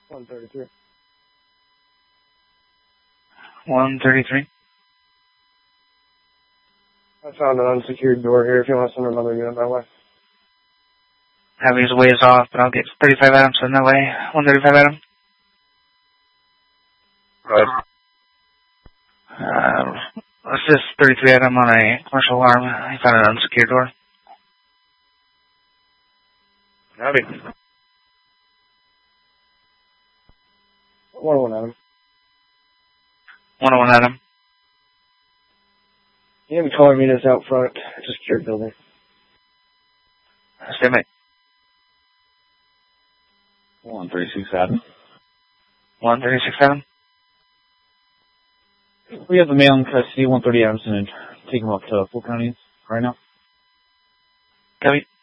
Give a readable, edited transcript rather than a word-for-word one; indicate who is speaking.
Speaker 1: 133.
Speaker 2: 133.
Speaker 1: I found an unsecured door here if you want to send another unit my way.
Speaker 2: Heavy's a ways off, but I'll get 35 Adam sent that way. 135 Adam.
Speaker 1: Right.
Speaker 2: Let's just 33 Adam on a commercial alarm. I found an unsecured door.
Speaker 1: Heavy. 101 Adam.
Speaker 2: 101 Adam.
Speaker 1: You have color meters out front. It's a secured building.
Speaker 2: Stay mate.
Speaker 3: 136 Adam.
Speaker 2: 136 Adam.
Speaker 3: We have the male in custody, 130 Adamson, and take him up to Full County right now.
Speaker 2: Copy.